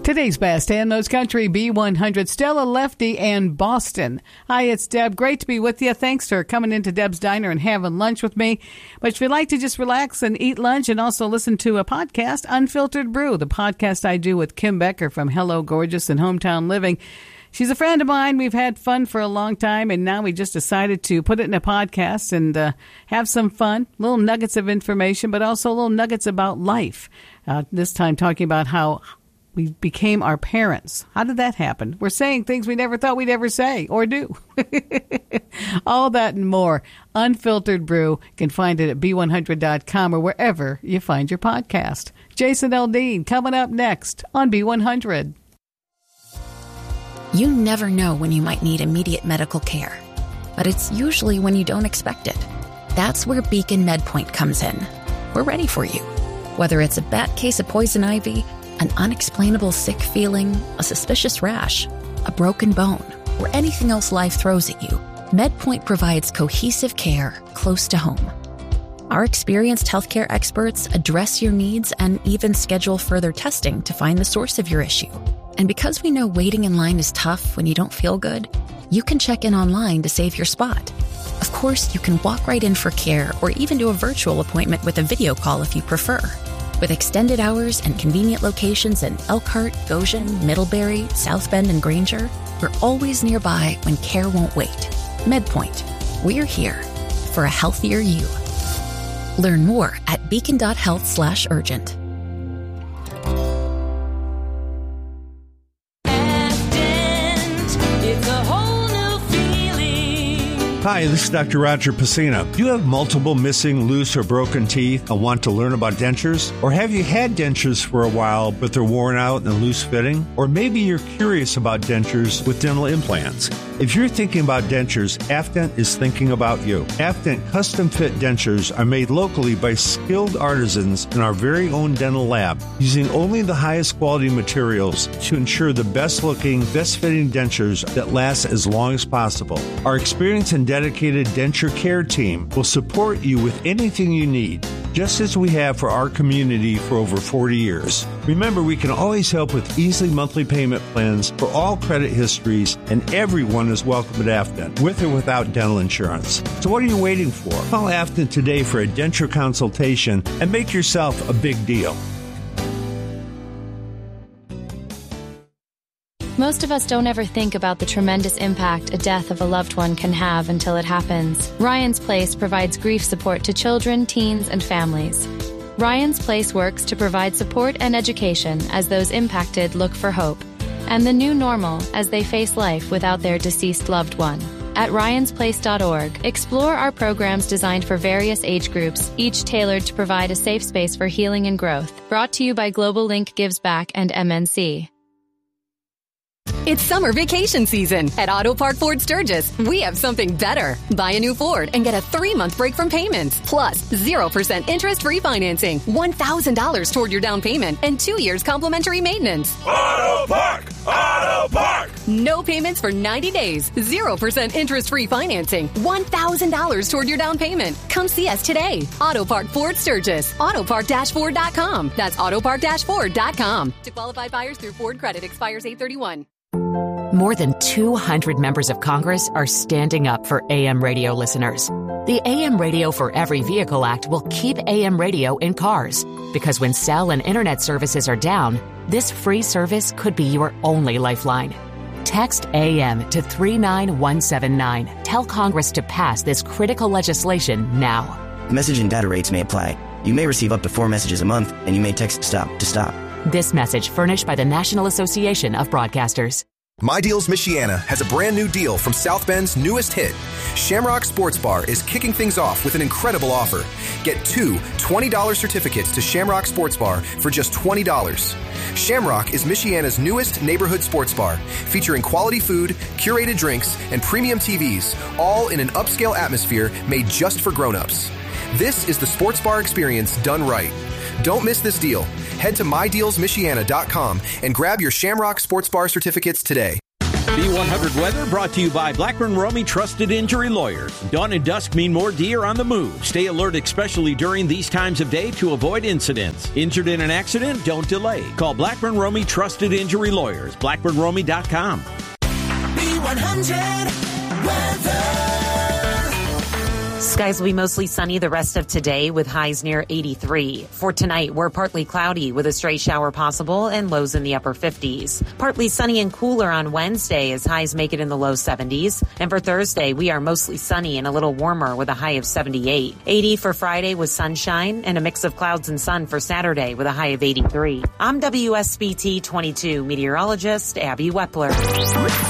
Today's best and most country B100, Stella Lefty and Boston. Hi, it's Deb. Great to be with you. Thanks for coming into Deb's Diner and having lunch with me. But if you'd like to just relax and eat lunch and also listen to a podcast, Unfiltered Brew, the podcast I do with Kim Becker from Hello Gorgeous and Hometown Living. She's a friend of mine. We've had fun for a long time, and now we just decided to put it in a podcast and have some fun, little nuggets of information, but also little nuggets about life. This time talking about how we became our parents. How did that happen? We're saying things we never thought we'd ever say or do. All that and more. Unfiltered Brew. You can find it at B100.com or wherever you find your podcast. Jason Aldean coming up next on B100. You never know when you might need immediate medical care, but it's usually when you don't expect it. That's where Beacon MedPoint comes in. We're ready for you. Whether it's a bad case of poison ivy, an unexplainable sick feeling, a suspicious rash, a broken bone, or anything else life throws at you, MedPoint provides cohesive care close to home. Our experienced healthcare experts address your needs and even schedule further testing to find the source of your issue. And because we know waiting in line is tough when you don't feel good, you can check in online to save your spot. Of course, you can walk right in for care or even do a virtual appointment with a video call if you prefer. With extended hours and convenient locations in Elkhart, Goshen, Middlebury, South Bend, and Granger, we're always nearby when care won't wait. MedPoint. We're here for a healthier you. Learn more at beacon.health/urgent. Hi, this is Dr. Roger Pacina. Do you have multiple missing, loose, or broken teeth and want to learn about dentures? Or have you had dentures for a while, but they're worn out and loose fitting? Or maybe you're curious about dentures with dental implants. If you're thinking about dentures, Afdent is thinking about you. Afdent custom fit dentures are made locally by skilled artisans in our very own dental lab, using only the highest quality materials to ensure the best looking, best fitting dentures that last as long as possible. Our experience and dedicated denture care team will support you with anything you need, just as we have for our community for over 40 years. Remember, we can always help with easy monthly payment plans for all credit histories, and everyone is welcome at Afdent, with or without dental insurance. So what are you waiting for? Call Afdent today for a denture consultation and make yourself a big deal. Most of us don't ever think about the tremendous impact a death of a loved one can have until it happens. Ryan's Place provides grief support to children, teens, and families. Ryan's Place works to provide support and education as those impacted look for hope and the new normal as they face life without their deceased loved one. At ryansplace.org, explore our programs designed for various age groups, each tailored to provide a safe space for healing and growth. Brought to you by Global Link Gives Back and MNC. It's summer vacation season at Auto Park Ford Sturgis. We have something better. Buy a new Ford and get a 3-month break from payments. Plus, 0% interest-free financing, $1,000 toward your down payment, and 2 years complimentary maintenance. Auto Park! Auto Park! No payments for 90 days. 0% interest-free financing, $1,000 toward your down payment. Come see us today. Auto Park Ford Sturgis. Autopark-Ford.com. That's Autopark-Ford.com. To qualified buyers through Ford Credit. Expires 8/31. More than 200 members of Congress are standing up for AM radio listeners. The AM Radio for Every Vehicle Act will keep AM radio in cars, because when cell and internet services are down, this free service could be your only lifeline. Text AM to 39179. Tell Congress to pass this critical legislation now. Message and data rates may apply. You may receive up to 4 messages a month, and you may text STOP to stop. This message furnished by the National Association of Broadcasters. My Deals Michiana has a brand new deal from South Bend's newest hit. Shamrock Sports Bar is kicking things off with an incredible offer. Get 2 $20 certificates to Shamrock Sports Bar for just $20. Shamrock is Michiana's newest neighborhood sports bar, featuring quality food, curated drinks, and premium TVs, all in an upscale atmosphere made just for grown-ups. This is the sports bar experience done right. Don't miss this deal. Head to mydealsmichiana.com and grab your Shamrock Sports Bar certificates today. B100 weather brought to you by Blackburn Romey Trusted Injury Lawyers. Dawn and dusk mean more deer on the move. Stay alert, especially during these times of day, to avoid incidents. Injured in an accident? Don't delay. Call Blackburn Romey Trusted Injury Lawyers. BlackburnRomey.com. B100 weather. Skies will be mostly sunny the rest of today with highs near 83. For tonight, we're partly cloudy with a stray shower possible and lows in the upper 50s. Partly sunny and cooler on Wednesday as highs make it in the low 70s. And for Thursday, we are mostly sunny and a little warmer with a high of 78. 80 for Friday with sunshine and a mix of clouds and sun for Saturday with a high of 83. I'm WSBT 22 meteorologist Abby Wepler.